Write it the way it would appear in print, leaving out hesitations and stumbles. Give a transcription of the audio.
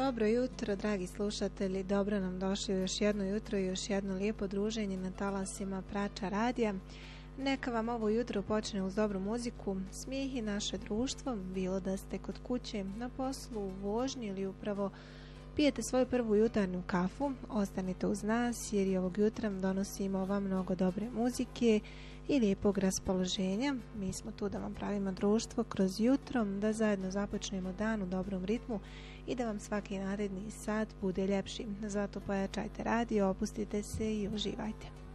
Dobro jutro, dragi slušatelji, dobro nam došli u još jedno jutro i još jedno lijepo druženje na talasima Prača radija. Neka vam ovo jutro počne uz dobru muziku, smijeh i naše društvo, bilo da ste kod kuće, na poslu, u vožnji ili upravo pijete svoju prvu jutarnju kafu. Ostanite uz nas jer i ovog jutra donosimo vam mnogo dobre muzike i lijepog raspoloženja. Mi smo tu da vam pravimo društvo kroz jutro, da zajedno započnemo dan u dobrom ritmu i da vam svaki naredni sat bude ljepši. Zato pojačajte radio, opustite se i uživajte.